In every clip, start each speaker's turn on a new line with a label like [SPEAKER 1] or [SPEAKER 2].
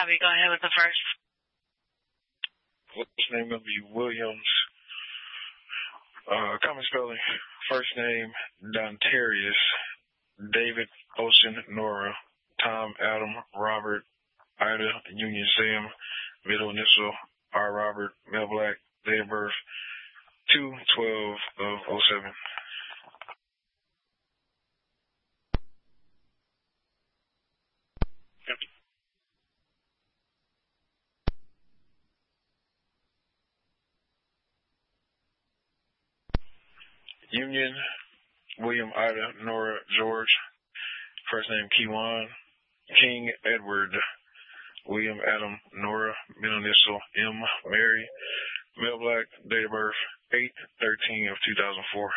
[SPEAKER 1] Copy. Go ahead with the first.
[SPEAKER 2] First name going to be Williams. Common spelling. First name, Dontarius. David, Ocean, Nora. Tom, Adam, Robert, Ida, Union, Sam. Middle initial, R. Robert, Mel Black. Date of birth, 2/12/07. Union, William, Ida, Nora, George. First name, Kewan. King, Edward. William, Adam, Nora. Middle initial, M. Mary. Mel Black. Date of birth, 8/13/2004.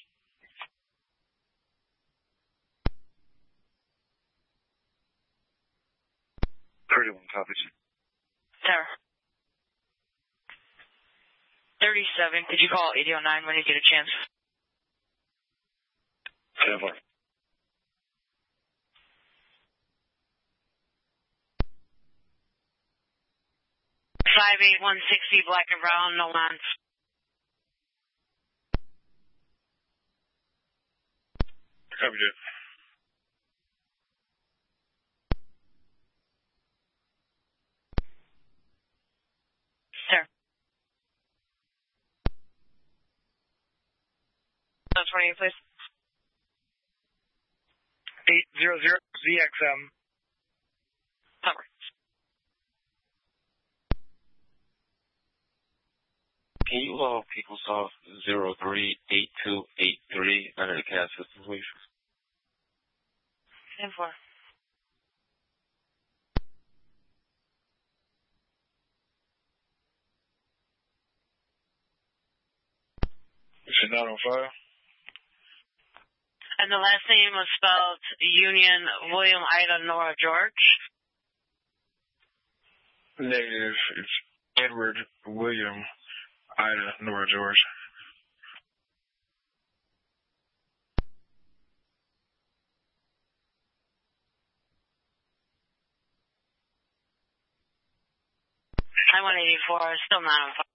[SPEAKER 3] 31 copies.
[SPEAKER 1] Sir. 37. Could you call 809 when you get a chance?
[SPEAKER 3] 10-4.
[SPEAKER 1] 58160 black and brown, no lines.
[SPEAKER 2] Copy that.
[SPEAKER 1] Sir. 20, please.
[SPEAKER 4] 800ZXM.
[SPEAKER 1] Cover.
[SPEAKER 3] Can you log PeopleSoft 038283 under the CAD system, please?
[SPEAKER 1] 10-4.
[SPEAKER 2] Is it not on file?
[SPEAKER 1] And the last name was spelled Union, William, Ida, Nora, George?
[SPEAKER 2] Negative. It's Edward, William, Ida, Nora, George.
[SPEAKER 1] I-184 is still not on file.